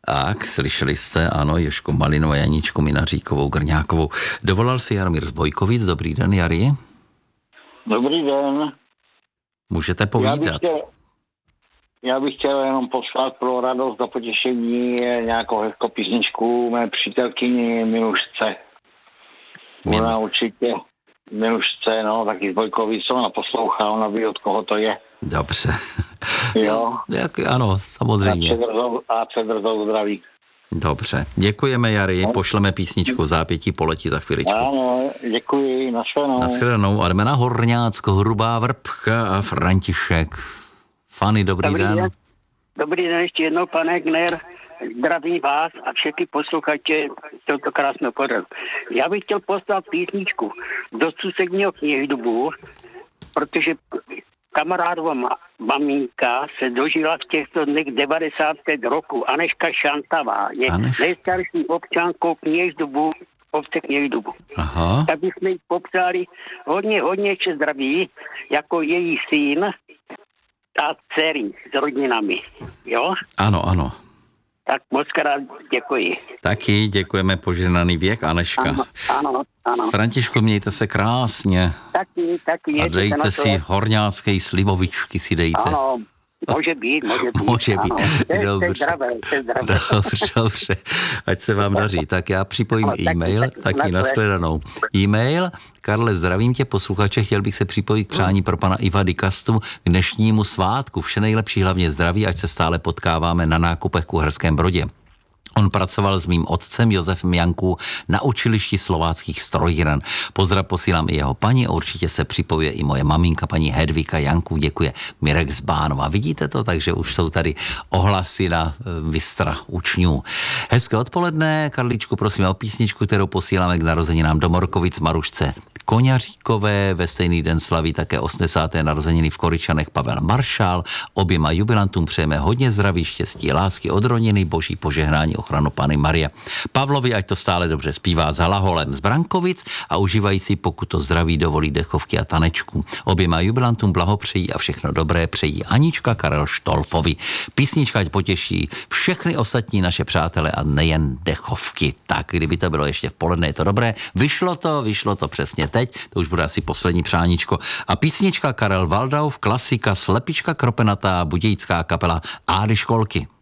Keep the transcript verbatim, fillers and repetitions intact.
Tak, slyšeli jste, ano, Jožko Malinu a Janičku Minaříkovou Grňákovou. Dovolal si Jaromír z Bojkovic. Dobrý den, Jari. Dobrý den. Můžete povídat. Já bych chtěl, já bych chtěl jenom poslat pro radost a potěšení nějakou hezkou písničku mé přítelkyni Milušce. Mil... Ona určitě Milušce, no, taky z Bojkovic, ona poslouchá, ona ví, od koho to je. Dobře. Jo. Jak, ano, samozřejmě. A Cedrzou zdraví. Dobře. Děkujeme, Jari. No. Pošleme písničku zápětí poletí za chviličku. Ano, děkuji. Nashledanou. Nashledanou. A jdeme na Horňácko, Hrubá Vrbka a František. Fany, dobrý, dobrý den. den. Dobrý den ještě jednou, pane Gner. Zdravím vás a všechny posluchače tohoto krásného pořadu. Já bych chtěl poslat písničku do susedního Kněždubu, protože kamarádova maminka se dožila v těchto dnech devadesát pět roku. Aneška Šantavá je Aneš... nejstarší občankou Kněždubu, obce Kněždubu. Aha. Tak bychom jí popřáli hodně, hodně ještě zdraví, jako její syn a dcery s rodinami. Jo? Ano, ano. Tak moc krát děkuji. Taky děkujeme, požehnaný věk, Aneška. Ano, ano, ano. Františku, mějte se krásně. Taky, taky. A dejte si horňácké slivovičky, si dejte. Ano, může být, může být. Může být, ano. dobře. Jste zdravé, jste zdravé. Dobře, dobře, ať se vám daří. Tak já připojím ano, e-mail, taky, taky, taky nashledanou. E-mail, Karle, zdravím tě, posluchače, chtěl bych se připojit k přání pro pana Iva Dikastu k dnešnímu svátku. Vše nejlepší, hlavně zdraví, ať se stále potkáváme na nákupech k Uherském Brodě. On pracoval s mým otcem Josefem Jankou na učilišti slováckých strojíren. Pozdrav posílám i jeho paní a určitě se připojuje i moje maminka, paní Hedvika Janku, děkuje Mirek z Bánova. Vidíte to, takže už jsou tady ohlasy na Vistra učňů. Hezké odpoledne, Karličku, prosím o písničku, kterou posíláme k narozeninám do Morkovic Marušce Koňaříkové. Ve stejný den slaví také osmdesáté narozeniny v Koryčanech Pavel Maršál. Oběma jubilantům přejeme hodně zdraví, štěstí, lásky od rodiny, boží požehnání, ochranu Panny Marie. Pavlovi, ať to stále dobře zpívá, za Laholem z Brankovic a užívají si, pokud to zdraví dovolí, dechovky a tanečku. Oběma jubilantům blahopřejí a všechno dobré přejí Anička Karel Štolfovi. Písnička ať potěší všechny ostatní naše přátele a nejen dechovky. Tak, kdyby to bylo ještě v poledne, je to dobré. Vyšlo to, vyšlo to přesně teď, to už bude asi poslední přáníčko. A písnička Karel Waldauf, klasika, slepička kropenatá, budějická kapela Ády Školky.